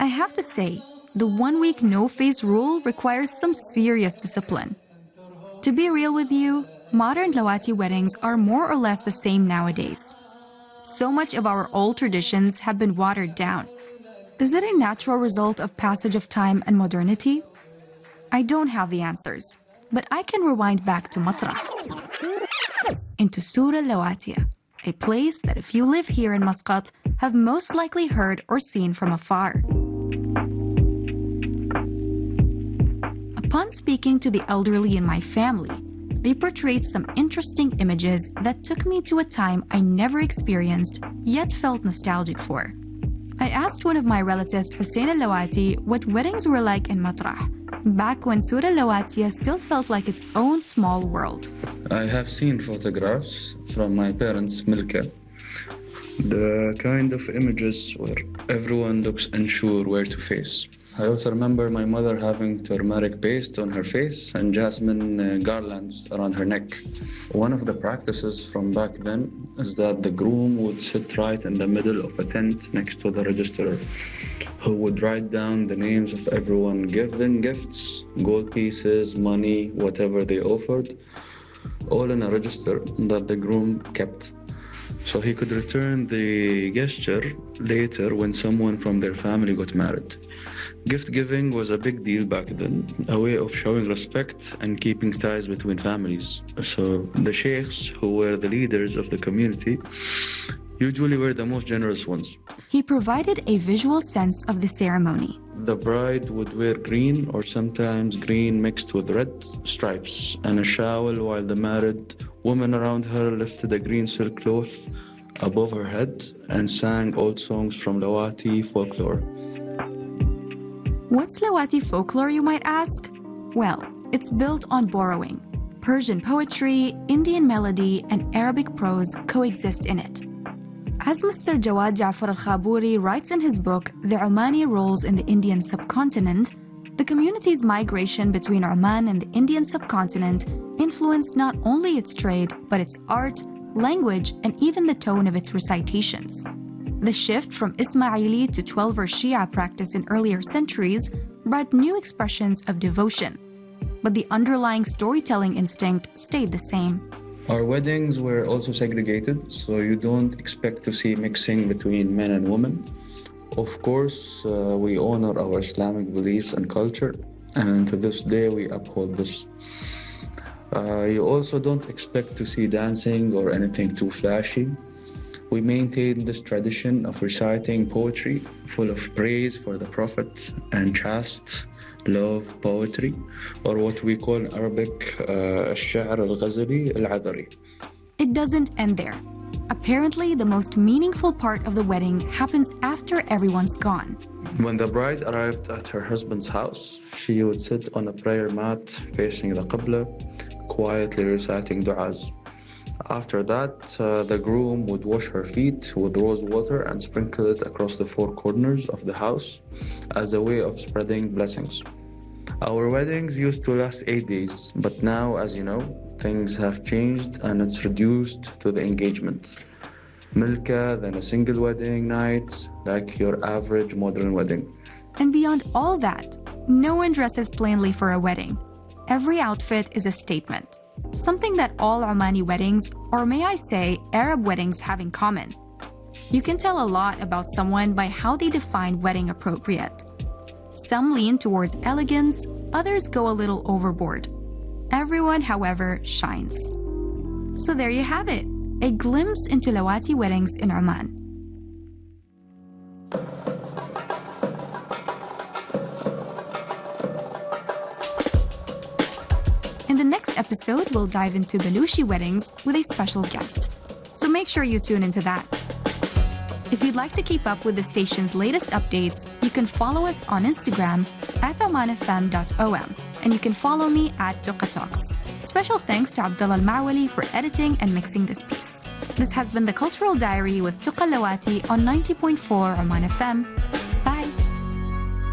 I have to say, the 1-week no-face rule requires some serious discipline. To be real with you, modern Lawati weddings are more or less the same nowadays. So much of our old traditions have been watered down. Is it a natural result of passage of time and modernity? I don't have the answers, but I can rewind back to Matrah, into Surah Lawatia, a place that if you live here in Muscat, have most likely heard or seen from afar. Upon speaking to the elderly in my family, they portrayed some interesting images that took me to a time I never experienced, yet felt nostalgic for. I asked one of my relatives, Hussein al-Lawati, what weddings were like in Matrah, back when Surah Lawatia still felt like its own small world. I have seen photographs from my parents' Milka. The kind of images where everyone looks unsure where to face. I also remember my mother having turmeric paste on her face and jasmine garlands around her neck. One of the practices from back then is that the groom would sit right in the middle of a tent next to the registrar, who would write down the names of everyone giving gifts, gold pieces, money, whatever they offered, all in a register that the groom kept. So he could return the gesture later when someone from their family got married. Gift giving was a big deal back then, a way of showing respect and keeping ties between families. So the sheikhs, who were the leaders of the community, usually were the most generous ones. He provided a visual sense of the ceremony. The bride would wear green or sometimes green mixed with red stripes and a shawl, while the married woman around her lifted a green silk cloth above her head and sang old songs from Lawati folklore. What's Lawati folklore, you might ask? Well, it's built on borrowing. Persian poetry, Indian melody, and Arabic prose coexist in it. As Mr. Jawad Jafar al-Khaburi writes in his book, The Omani Roles in the Indian Subcontinent, the community's migration between Oman and the Indian subcontinent influenced not only its trade, but its art, language, and even the tone of its recitations. The shift from Ismaili to 12-verse Shia practice in earlier centuries brought new expressions of devotion, but the underlying storytelling instinct stayed the same. Our weddings were also segregated, so you don't expect to see mixing between men and women. Of course, we honor our Islamic beliefs and culture, and to this day we uphold this. You also don't expect to see dancing or anything too flashy. We maintain this tradition of reciting poetry full of praise for the Prophet and chaste love poetry, or what we call in Arabic الشعر الغزلي العذري. It doesn't end there. Apparently, the most meaningful part of the wedding happens after everyone's gone. When the bride arrived at her husband's house, she would sit on a prayer mat facing the Qibla, quietly reciting du'as. After that, the groom would wash her feet with rose water and sprinkle it across the four corners of the house as a way of spreading blessings. Our weddings used to last 8 days, but now, as you know, things have changed and it's reduced to the engagement. Milka, then a single wedding night, like your average modern wedding. And beyond all that, no one dresses plainly for a wedding. Every outfit is a statement. Something that all Omani weddings, or may I say Arab weddings, have in common. You can tell a lot about someone by how they define wedding appropriate. Some lean towards elegance, others go a little overboard. Everyone, however, shines. So there you have it, a glimpse into Lawati weddings in Oman. In the next episode, we'll dive into Baluchi weddings with a special guest. So make sure you tune into that. If you'd like to keep up with the station's latest updates, you can follow us on Instagram at omanfm.om, and you can follow me at Tuqatalks. Special thanks to Abdullah Al-Mawali for editing and mixing this piece. This has been the Cultural Diary with Tuqa Lawati on 90.4 Oman FM.